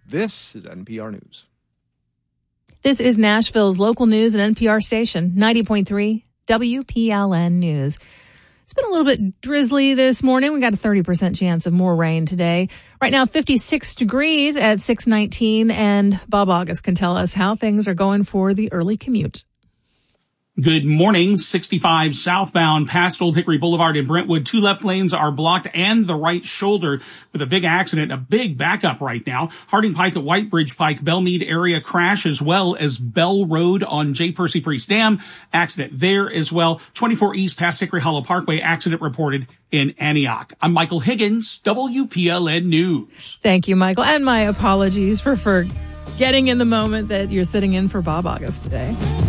This is NPR News. This is Nashville's local news and NPR station, 90.3 WPLN News. It's been a little bit drizzly this morning. We got a 30% chance of more rain today. Right now, 56 degrees at 6:19, and Bob August can tell us how things are going for the early commute. Good morning. 65 southbound past Old Hickory Boulevard in Brentwood. 2 left lanes are blocked and the right shoulder with a big accident, a big backup right now. Harding Pike at White Bridge Pike, Belmead area crash, as well as Bell Road on J. Percy Priest Dam. Accident there as well. 24 East past Hickory Hollow Parkway, accident reported in Antioch. I'm Michael Higgins, WPLN News. Thank you, Michael. And my apologies for getting in the moment that you're sitting in for Bob August today.